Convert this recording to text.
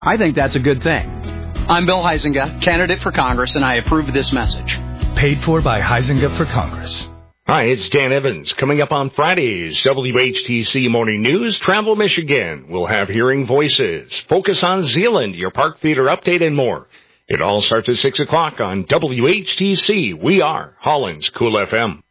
I think that's a good thing. I'm Bill Huizenga, candidate for Congress, and I approve this message. Paid for by Huizenga for Congress. Hi, it's Dan Evans. Coming up on Friday's WHTC Morning News, Travel Michigan. We'll have hearing voices, Focus on Zealand, your Park Theater update, and more. It all starts at 6 o'clock on WHTC. We are Holland's Cool FM.